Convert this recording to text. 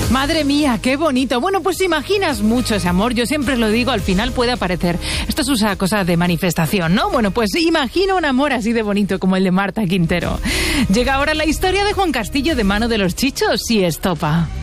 Madre mía, qué bonito. Bueno, pues imaginas mucho ese amor. Yo siempre lo digo, al final puede aparecer. Esto es una cosa de manifestación, ¿no? Bueno, pues imagino un amor así de bonito como el de Marta Quintero. Llega ahora la historia de Juan Castillo de mano de los Chichos y Estopa.